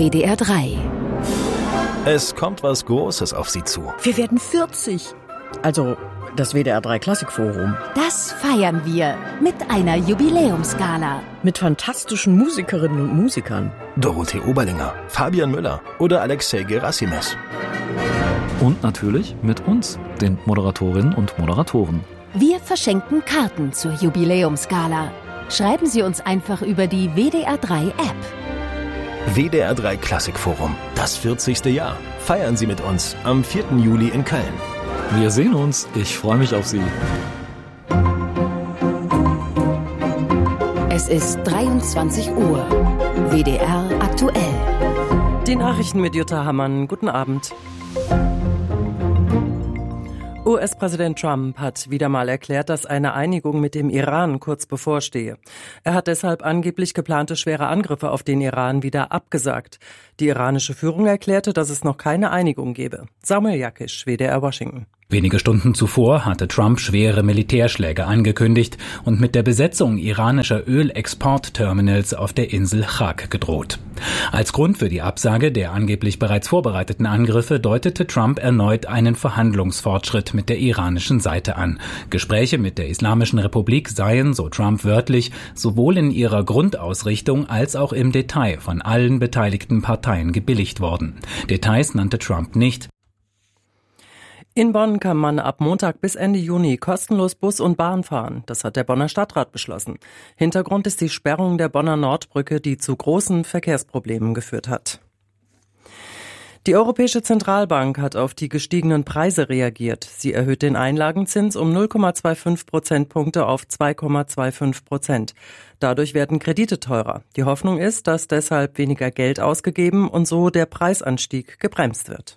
WDR 3. Es kommt was Großes auf Sie zu. Wir werden 40. Also das WDR 3 Klassikforum. Das feiern wir mit einer Jubiläumsgala. Mit fantastischen Musikerinnen und Musikern. Dorothee Oberlinger, Fabian Müller oder Alexei Gerasimes. Und natürlich mit uns, den Moderatorinnen und Moderatoren. Wir verschenken Karten zur Jubiläumsgala. Schreiben Sie uns einfach über die WDR 3 App. WDR 3 Klassikforum, das 40. Jahr. Feiern Sie mit uns am 4. Juli in Köln. Wir sehen uns. Ich freue mich auf Sie. Es ist 23 Uhr. WDR aktuell. Die Nachrichten mit Jutta Hammann. Guten Abend. US-Präsident Trump hat wieder mal erklärt, dass eine Einigung mit dem Iran kurz bevorstehe. Er hat deshalb angeblich geplante schwere Angriffe auf den Iran wieder abgesagt. Die iranische Führung erklärte, dass es noch keine Einigung gebe. Samuel Jakisch, WDR Washington. Wenige Stunden zuvor hatte Trump schwere Militärschläge angekündigt und mit der Besetzung iranischer Ölexportterminals auf der Insel Chak gedroht. Als Grund für die Absage der angeblich bereits vorbereiteten Angriffe deutete Trump erneut einen Verhandlungsfortschritt mit der iranischen Seite an. Gespräche mit der Islamischen Republik seien, so Trump wörtlich, sowohl in ihrer Grundausrichtung als auch im Detail von allen beteiligten Parteien gebilligt worden. Details nannte Trump nicht. In Bonn kann man ab Montag bis Ende Juni kostenlos Bus und Bahn fahren. Das hat der Bonner Stadtrat beschlossen. Hintergrund ist die Sperrung der Bonner Nordbrücke, die zu großen Verkehrsproblemen geführt hat. Die Europäische Zentralbank hat auf die gestiegenen Preise reagiert. Sie erhöht den Einlagenzins um 0,25 Prozentpunkte auf 2,25%. Dadurch werden Kredite teurer. Die Hoffnung ist, dass deshalb weniger Geld ausgegeben und so der Preisanstieg gebremst wird.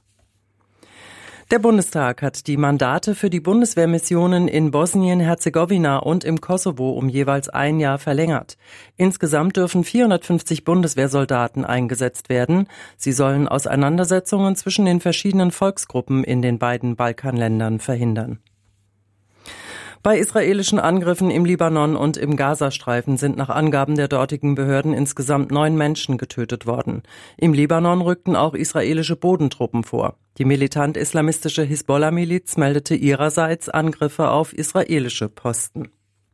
Der Bundestag hat die Mandate für die Bundeswehrmissionen in Bosnien-Herzegowina und im Kosovo um jeweils ein Jahr verlängert. Insgesamt dürfen 450 Bundeswehrsoldaten eingesetzt werden. Sie sollen Auseinandersetzungen zwischen den verschiedenen Volksgruppen in den beiden Balkanländern verhindern. Bei israelischen Angriffen im Libanon und im Gazastreifen sind nach Angaben der dortigen Behörden insgesamt 9 Menschen getötet worden. Im Libanon rückten auch israelische Bodentruppen vor. Die militant-islamistische Hisbollah-Miliz meldete ihrerseits Angriffe auf israelische Posten.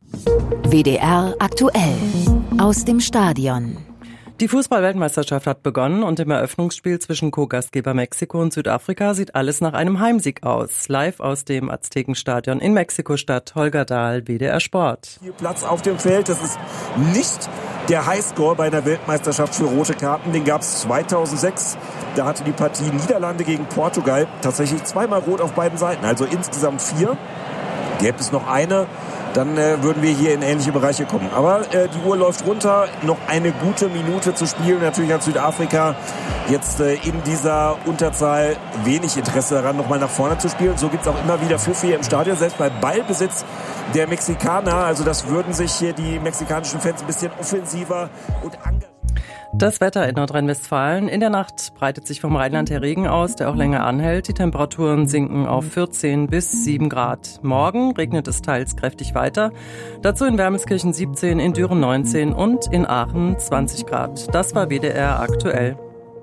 WDR aktuell. Aus dem Stadion. Die Fußball-Weltmeisterschaft hat begonnen und im Eröffnungsspiel zwischen Co-Gastgeber Mexiko und Südafrika sieht alles nach einem Heimsieg aus. Live aus dem Aztekenstadion in Mexiko-Stadt, Holger Dahl, WDR Sport. Viel Platz auf dem Feld, das ist nicht der Highscore bei einer Weltmeisterschaft für rote Karten. Den gab es 2006. Da hatte die Partie Niederlande gegen Portugal tatsächlich 2-mal rot auf beiden Seiten, also insgesamt 4. Gäbe es noch eine, dann würden wir hier in ähnliche Bereiche kommen. Aber die Uhr läuft runter, noch eine gute Minute zu spielen. Natürlich hat Südafrika jetzt in dieser Unterzahl wenig Interesse daran, nochmal nach vorne zu spielen. So gibt es auch immer wieder Pfiffe hier im Stadion, selbst bei Ballbesitz der Mexikaner. Also das würden sich hier die mexikanischen Fans ein bisschen offensiver und engagieren. Das Wetter in Nordrhein-Westfalen. In der Nacht breitet sich vom Rheinland der Regen aus, der auch länger anhält. Die Temperaturen sinken auf 14 bis 7 Grad. Morgen regnet es teils kräftig weiter. Dazu in Wermelskirchen 17, in Düren 19 und in Aachen 20 Grad. Das war WDR aktuell.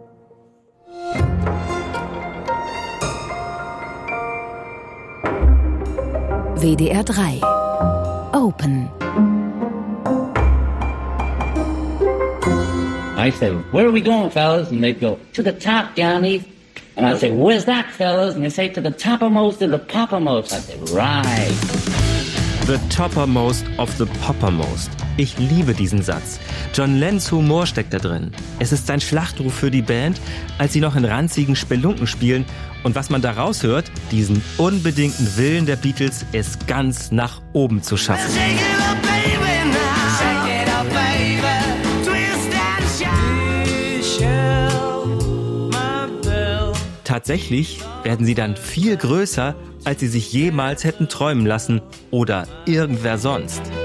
WDR 3 Open. I said, where are we going, fellas? And they'd go, to the top, Johnny. And I'd say, where's that, fellas? And they'd say, to the toppermost of the poppermost. I'd say, right. The toppermost of the poppermost. Ich liebe diesen Satz. John Lennons Humor steckt da drin. Es ist sein Schlachtruf für die Band, als sie noch in ranzigen Spelunken spielen. Und was man da raushört, diesen unbedingten Willen der Beatles, es ganz nach oben zu schaffen. Tatsächlich werden sie dann viel größer, als sie sich jemals hätten träumen lassen oder irgendwer sonst.